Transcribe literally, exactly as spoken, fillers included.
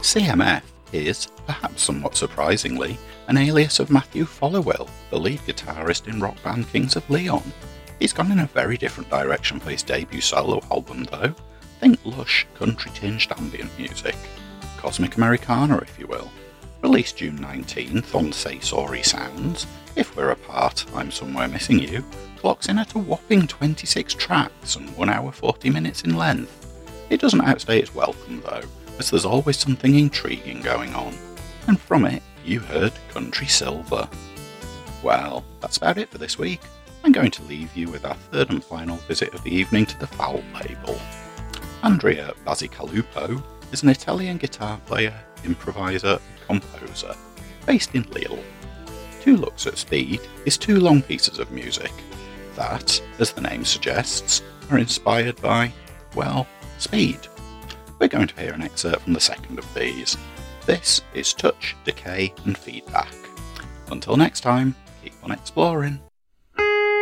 C M F is, perhaps somewhat surprisingly, an alias of Matthew Followill, the lead guitarist in rock band Kings of Leon. He's gone in a very different direction for his debut solo album though. Think lush, country-tinged ambient music. Cosmic Americana, if you will. Released June nineteenth on Say Sorry Sounds, If We're Apart, I'm Somewhere Missing You, clocks in at a whopping twenty-six tracks and one hour forty minutes in length. It doesn't outstay its welcome though, as there's always something intriguing going on. And from it, you heard Country Silver. Well, that's about it for this week. I'm going to leave you with our third and final visit of the evening to the Foul label. Andrea Bacigalupo is an Italian guitar player, improviser and composer, based in Lille. Two Looks at Speed is two long pieces of music that, as the name suggests, are inspired by, well, speed. We're going to hear an excerpt from the second of these. This is Touch, Decay and Feedback. Until next time, keep on exploring.